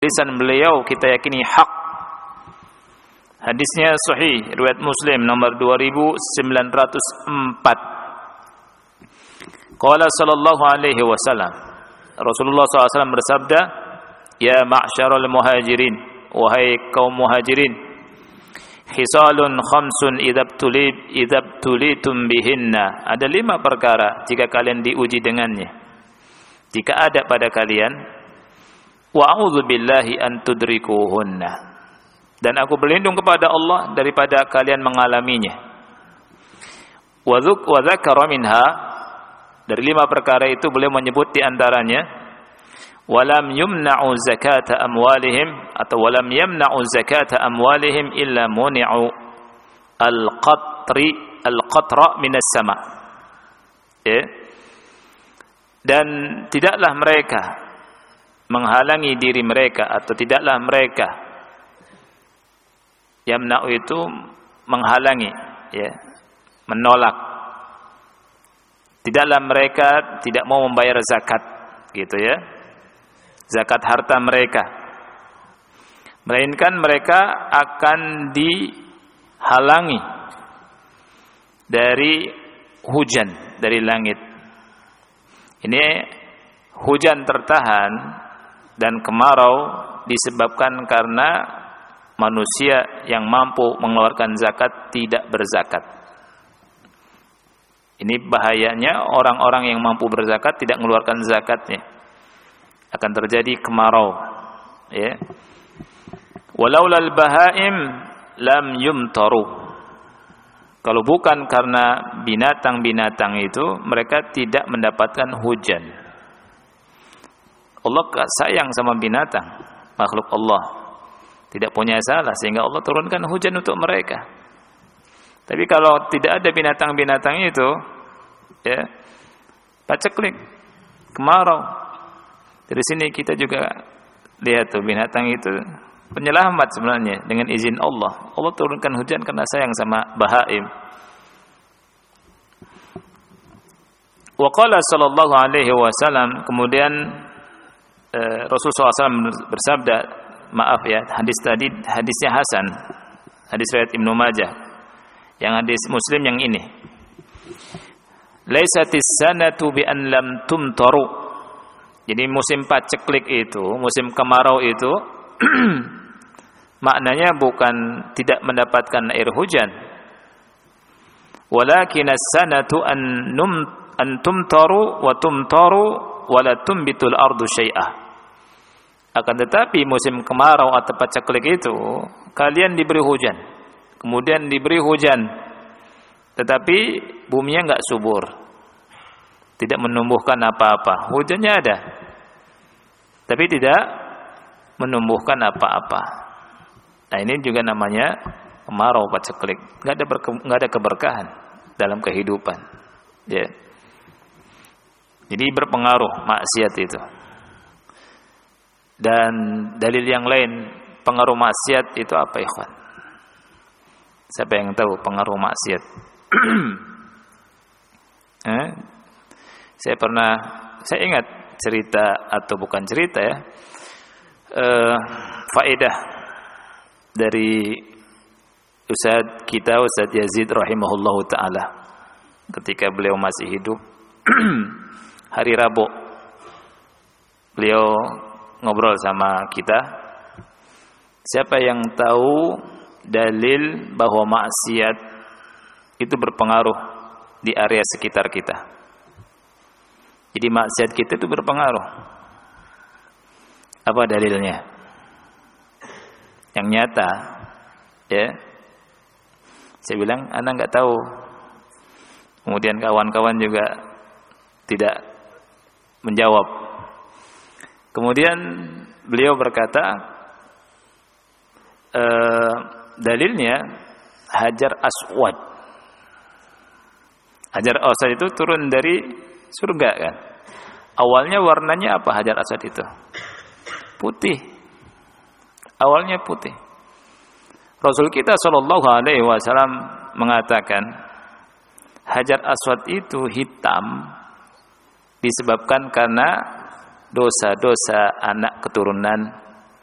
lisan beliau kita yakini hak. Hadisnya sahih, riwayat Muslim nomor 2904. Qala sallallahu alaihi wasallam, Rasulullah SAW bersabda, ya ma'syaral muhajirin, wahai kaum muhajirin, khisalun khamsun idabtulitum bihinna. Ada 5 perkara jika kalian diuji dengannya, jika ada pada kalian, wa a'udzu billahi an tudrikuhunna, dan aku berlindung kepada Allah daripada kalian mengalaminya. Wa dzakara minha, dari 5 perkara itu beliau menyebut di antaranya, walam yumna'u zakata amwalihim, atau walam yamna'u zakata amwalihim illa muni'u al-qatra minas sama. Ya. Dan tidaklah mereka menghalangi diri mereka, atau tidaklah mereka, yamna'u itu menghalangi, ya, menolak. Tidaklah mereka tidak mau membayar zakat, gitu ya, zakat harta mereka, melainkan mereka akan dihalangi dari hujan dari langit. Ini hujan tertahan dan kemarau disebabkan karena manusia yang mampu mengeluarkan zakat tidak berzakat. Ini bahayanya orang-orang yang mampu berzakat tidak mengeluarkan zakatnya. Akan terjadi kemarau, ya. Walaulal bahaim lam yumtaru. Kalau bukan karena binatang-binatang itu, mereka tidak mendapatkan hujan. Allah sayang sama binatang, makhluk Allah, tidak punya salah, sehingga Allah turunkan hujan untuk mereka. Tapi kalau tidak ada binatang-binatang itu, ya, paceklik, kemarau. Dari sini kita juga lihat tuh, binatang itu penyelamat sebenarnya dengan izin Allah. Allah turunkan hujan karena sayang sama bahaim. Wa qala sallallahu alaihi wasallam, kemudian Rasulullah SAW bersabda, maaf ya, hadis tadi hadisnya hasan, hadis riwayat Ibnu Majah. Yang hadis Muslim yang ini, laisatis sanatu bi an lam tumtaru. Jadi musim paceklik itu, musim kemarau itu maknanya bukan tidak mendapatkan air hujan, walakin as-sanatu an tumtaru wa tumtaru wa la tumbitul ardu syai'ah. Akan tetapi musim kemarau atau paceklik itu kalian diberi hujan, kemudian diberi hujan, tetapi buminya enggak subur, tidak menumbuhkan apa-apa. Hujannya ada, tapi tidak menumbuhkan apa-apa. Nah, ini juga namanya kemarau paceklik. Enggak ada keberkahan dalam kehidupan. Ya. Jadi berpengaruh maksiat itu. Dan dalil yang lain pengaruh maksiat itu apa, ikhwan? Siapa yang tahu pengaruh maksiat? Saya ingat cerita, atau bukan cerita ya, faedah dari Ustaz Yazid rahimahullahu ta'ala ketika beliau masih hidup. Hari Rabu beliau ngobrol sama kita, siapa yang tahu dalil bahwa maksiat itu berpengaruh di area sekitar kita. Jadi maksiat kita itu berpengaruh. Apa dalilnya? Yang nyata, ya. Saya bilang, Anda nggak tahu. Kemudian kawan-kawan juga tidak menjawab. Kemudian beliau berkata, dalilnya Hajar Aswad. Hajar Aswad itu turun dari surga kan. Awalnya warnanya apa Hajar Aswad itu? Putih. Awalnya putih. Rasul kita sallallahu alaihi wasallam mengatakan Hajar Aswad itu hitam disebabkan karena dosa-dosa anak keturunan